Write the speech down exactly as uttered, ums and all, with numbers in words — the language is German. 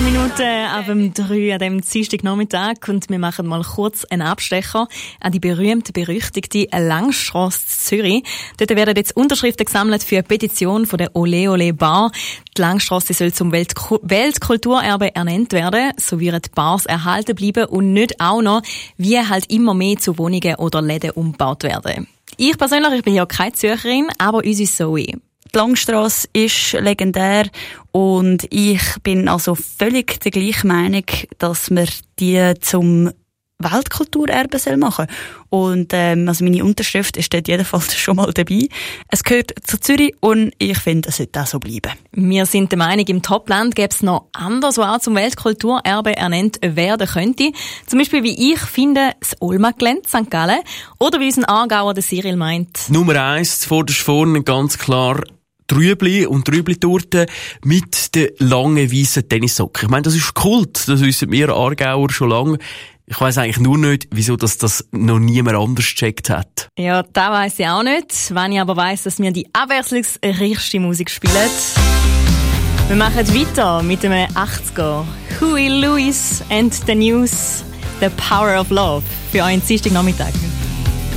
achtzehn Minuten ab dem drei an diesem Dienstagnachmittag und wir machen mal kurz einen Abstecher an die berühmte, berüchtigte Langstrasse Zürich. Dort werden jetzt Unterschriften gesammelt für eine Petition von der Ole Ole Bar. Die Langstrasse soll zum Weltku- Weltkulturerbe ernannt werden, so würden die Bars erhalten bleiben und nicht auch noch, wie halt immer mehr zu Wohnungen oder Läden umgebaut werden. Ich persönlich, ich bin ja keine Zürcherin, aber unsere Zoe. Die Langstrasse ist legendär und ich bin also völlig der gleichen Meinung, dass man die zum Weltkulturerbe machen soll. Und ähm, also meine Unterschrift ist dort jedenfalls schon mal dabei. Es gehört zu Zürich und ich finde, es sollte auch so bleiben. Wir sind der Meinung, im Topland gäbe es noch anders, was auch zum Weltkulturerbe ernannt werden könnte. Zum Beispiel, wie ich finde, das Olma-Gelände Sankt Gallen oder wie unser Aargauer der Cyril meint. Nummer eins, zuvorderst vorne ganz klar Trübli und Trübli-Torte mit den langen weißen Tennissocken. Ich meine, das ist Kult, das wissen wir Aargauer schon lange. Ich weiss eigentlich nur nicht, wieso das, das noch niemand anders gecheckt hat. Ja, das weiss ich auch nicht. Wenn ich aber weiss, dass wir die abwechslungsreichste Musik spielen. Wir machen weiter mit dem achtziger. Huey Lewis and the News, The Power of Love. Für euren Dienstagnachmittag.